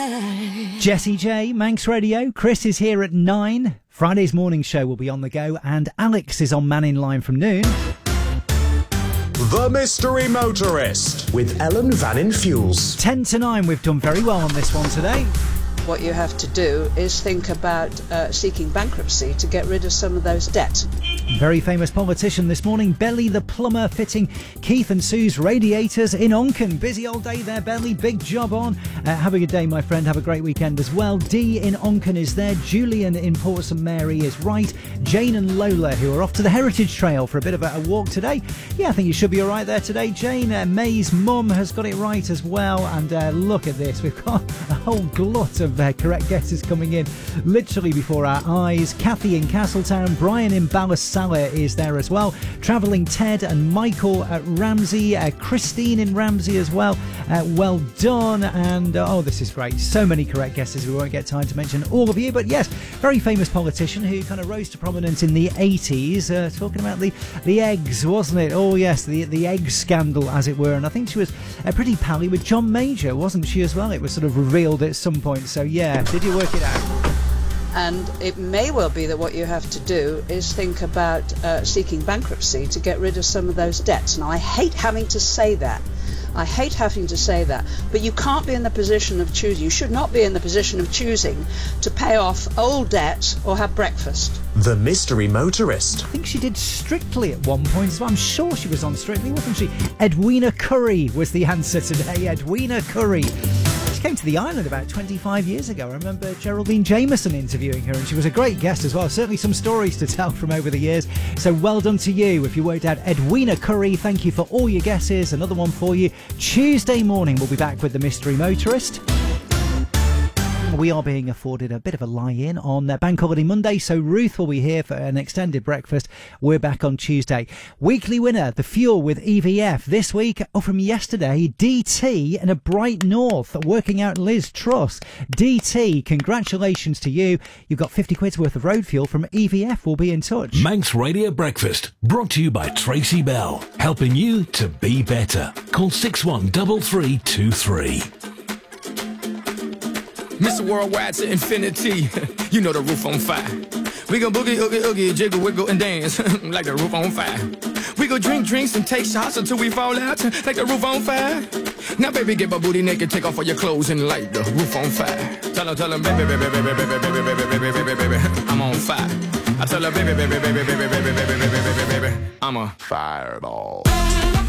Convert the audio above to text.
Jessie J, Manx Radio. Chris is here at 9. Friday's morning show will be on the go, and Alex is on Man in Line from noon. The Mystery Motorist with Ellen Vannin Fuels. 10 to 9, we've done very well on this one today. What you have to do is think about seeking bankruptcy to get rid of some of those debts. Very famous politician this morning, Belly the plumber, fitting Keith and Sue's radiators in Onken. Busy old day there, Belly. Big job on. Have a good day, my friend. Have a great weekend as well. Dee in Onken is there. Julian in Port St Mary is right. Jane and Lola, who are off to the Heritage Trail for a bit of a walk today. Yeah, I think you should be all right there today, Jane. May's mum has got it right as well. And look at this. We've got a whole glut of correct guesses coming in literally before our eyes. Kathy in Castletown, Brian in Ballasalla is there as well. Travelling Ted and Michael at Ramsey, Christine in Ramsey as well. Well done. And this is great. So many correct guesses. We won't get time to mention all of you, but yes, very famous politician who kind of rose to prominence in the 80s. Talking about the eggs, wasn't it? Oh yes, the egg scandal, as it were. And I think she was pretty pally with John Major, wasn't she as well? It was sort of revealed at some point. So yeah, did you work it out? And it may well be that what you have to do is think about seeking bankruptcy to get rid of some of those debts. Now, I hate having to say that. But you can't be in the position of choosing. You should not be in the position of choosing to pay off old debts or have breakfast. The Mystery Motorist. I think she did Strictly at one point as well. I'm sure she was on Strictly, wasn't she? Edwina Curry was the answer today. Edwina Curry. She came to the island about 25 years ago. I remember Geraldine Jameson interviewing her, and she was a great guest as well. Certainly some stories to tell from over the years. So well done to you if you worked out Edwina Curry. Thank you for all your guesses. Another one for you. Tuesday morning we'll be back with the Mystery Motorist. We are being afforded a bit of a lie-in on Bank Holiday Monday, so Ruth will be here for an extended breakfast. We're back on Tuesday. Weekly winner, The Fuel with EVF. This week, from yesterday, DT in a Bright North, working out Liz Truss. DT, congratulations to you. You've got 50 quid's worth of road fuel from EVF. We'll be in touch. Manx Radio Breakfast, brought to you by Tracy Bell, helping you to be better. Call 613323. Mr. Worldwide to infinity, you know the roof on fire. We go boogie, oogie, oogie, jiggle, wiggle, and dance like the roof on fire. We go drink drinks and take shots until we fall out like the roof on fire. Now baby, get my booty naked, take off all your clothes and light the roof on fire. Tell her, baby, baby, baby, baby, baby, baby, baby, baby, baby, I'm on fire. I tell her, baby, baby, baby, baby, baby, baby, baby, baby, baby, I'm a fireball.